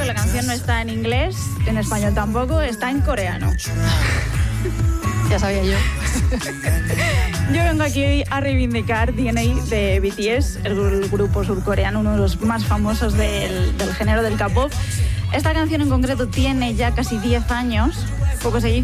la canción no está en inglés, en español tampoco, está en coreano. Ya sabía yo. Yo vengo aquí a reivindicar DNA de BTS, el grupo surcoreano, uno de los más famosos del género del K-pop. Esta canción en concreto tiene ya casi 10 años, poco se dice.